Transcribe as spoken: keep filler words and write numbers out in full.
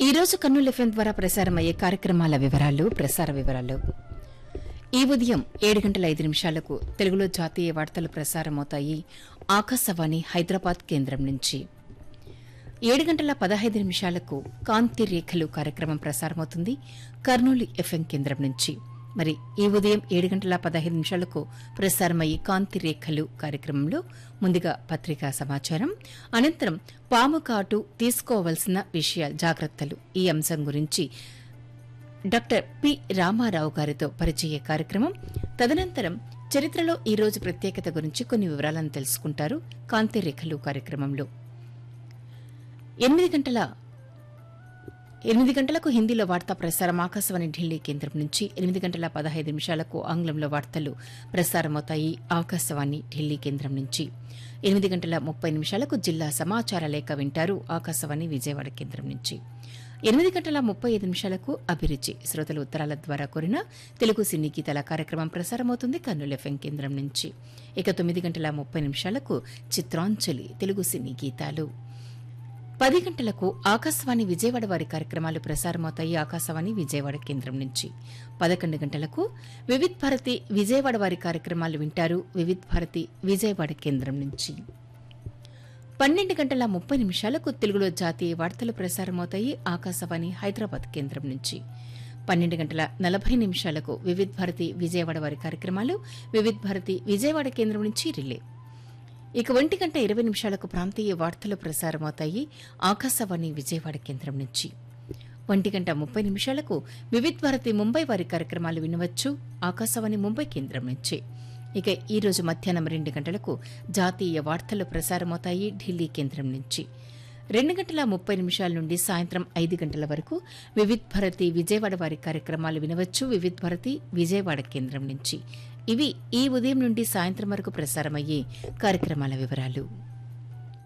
ఈ రోజు కర్నూలు ఎఫ్ఎం ద్వారా ప్రసారమయ్యే కార్యక్రమాల వివరాలు ప్రసార వివరాలు. ఈ ఉదయం ఏడు గంటల ఐదు నిమిషాలకు తెలుగులో జాతీయ వార్తలు ప్రసారమవుతాయి ఆకాశవాణి హైదరాబాద్ కేంద్రం నుంచి. ఏడు గంటల పదహైదు నిమిషాలకు కాంతి రేఖలు కార్యక్రమం ప్రసారమవుతుంది కర్నూలు ఎఫ్ఎం కేంద్రం నుంచి. మరి ఈ ఉదయం ఏడు గంటల పదహైదు నిమిషాలకు ప్రసారమయ్యే కాంతి రేఖలు కార్యక్రమంలో ముందుగా పత్రికా సమాచారం, అనంతరం పాము కాటు తీసుకోవలసిన విషయ జాగ్రత్తలు ఈ అంశం గురించి డాక్టర్ పి రామారావు గారితో పరిచయ కార్యక్రమం. తదనంతరం చరిత్రలో ఈ రోజు ప్రత్యేకత గురించి కొన్ని వివరాలను తెలుసుకుంటారు కాంతి రేఖలు కార్యక్రమంలో. ఎనిమిది గంటల ఎనిమిది గంటలకు హిందీలో వార్తా ప్రసారం ఆకాశవాణి ఢిల్లీ కేంద్రం నుంచి. ఎనిమిది గంటల పదహైదు నిమిషాలకు ఆంగ్లంలో వార్తలు ప్రసారమవుతాయి ఆకాశవాణి ఢిల్లీ కేంద్రం నుంచి. ఎనిమిది గంటల ముప్పై నిమిషాలకు జిల్లా సమాచార లేఖ వింటారు ఆకాశవాణి విజయవాడ కేంద్రం నుంచి. ఎనిమిది గంటల ముప్పై ఐదు నిమిషాలకు అభిరుచి శ్రోతల ఉత్తరాల ద్వారా కోరిన తెలుగు సినీ గీతాల కార్యక్రమం ప్రసారమవుతుంది కర్నూలు ఎఫ్ఎం కేంద్రం నుంచి. ఇక తొమ్మిది గంటల ముప్పై నిమిషాలకు చిత్రాంజలి తెలుగు సినీ గీతాలు. పది గంటలకు ఆకాశవాణి విజయవాడ వారి కార్యక్రమాలు ప్రసారమవుతాయి ఆకాశవాణి విజయవాడ కేంద్రం నుంచి. పదకొండు గంటలకు వివిధ్ భారతి విజయవాడ వారి కార్యక్రమాలు వింటారు వివిధ్ భారతి విజయవాడ కేంద్రం నుంచి. పన్నెండు గంటల ముప్పై నిమిషాలకు తెలుగులో జాతీయ వార్తలు ప్రసారమవుతాయి ఆకాశవాణి హైదరాబాద్ కేంద్రం నుంచి. పన్నెండు గంటల నలభై నిమిషాలకు వివిధ్ భారతి విజయవాడ వారి కార్యక్రమాలు వివిధ్ భారతి విజయవాడ కేంద్రం నుంచి రిలే. ఇక ఒంటి గంట ఇరవై నిమిషాలకు ప్రాంతీయ వార్తలు ప్రసారమవుతాయి ఆకాశవాణి విజయవాడ కేంద్రం నుంచి. ఒంటి గంట ముప్పై నిమిషాలకు వివిధ్ భారతి ముంబై వారి కార్యక్రమాలు వినవచ్చు ఆకాశవాణి ముంబై కేంద్రం నుంచి. ఇక ఈ రోజు మధ్యాహ్నం రెండు గంటలకు జాతీయ వార్తలు ప్రసారమవుతాయి ఢిల్లీ కేంద్రం నుంచి. రెండు గంటల ముప్పై నిమిషాల నుండి సాయంత్రం ఐదు గంటల వరకు వివిధ్ భారతి విజయవాడ వారి కార్యక్రమాలు వినవచ్చు వివిధ్ భారతి విజయవాడ కేంద్రం నుంచి. ఇవి ఈ ఉదయం నుండి సాయంత్రం వరకు ప్రసారమయ్యే కార్యక్రమాల వివరాలు.